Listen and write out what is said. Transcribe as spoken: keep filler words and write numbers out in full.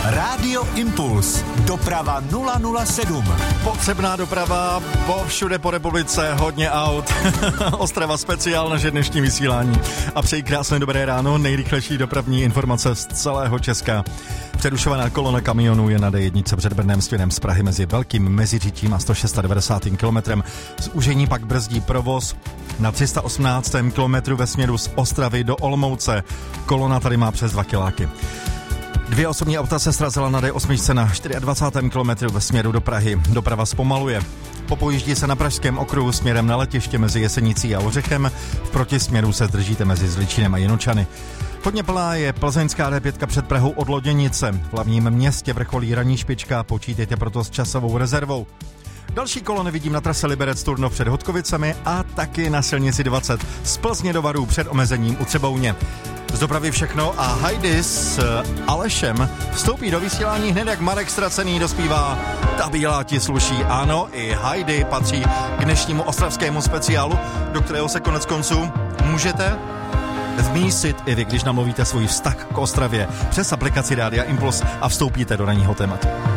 Rádio Impuls. Doprava nula nula sedm. Potřebná doprava, po všude po republice, hodně aut. Ostrava speciál, naše dnešní vysílání. A přeji krásné dobré ráno, nejrychlejší dopravní informace z celého Česka. Přerušovaná kolona kamionů je na D jedna před Brnem směrem z Prahy mezi Velkým Meziříčím a sto devadesát šest kilometrem. Zúžení pak brzdí provoz na tři sta osmnáctém kilometru ve směru z Ostravy do Olomouce. Kolona tady má přes dva kiláky. Dvě osobní auta se srazila na D osm na dvacátém čtvrtém kilometru ve směru do Prahy. Doprava zpomaluje. Popojíždí se na pražském okruhu směrem na letiště mezi Jesenicí a Ořechem. V protisměru se zdržíte mezi Zličinem a Jinočany. Hodně plná je plzeňská D pět před Prahou od Loděnice. V hlavním městě vrcholí ranní špička, počítejte proto s časovou rezervou. Další kolony vidím na trase Liberec Turnov před Hodkovicemi a taky na silnici dvacet z Plzně do Varů před omezením u Třebouně. Z dopravy všechno a Heidi s Alešem vstoupí do vysílání hned, jak Marek Ztracený dospívá Ta bílá ti sluší. Ano, i Heidi patří k dnešnímu ostravskému speciálu, do kterého se konec konců můžete vmísit i vy, když namluvíte svůj vztah k Ostravě přes aplikaci Rádia Impuls a vstoupíte do ranního tématu.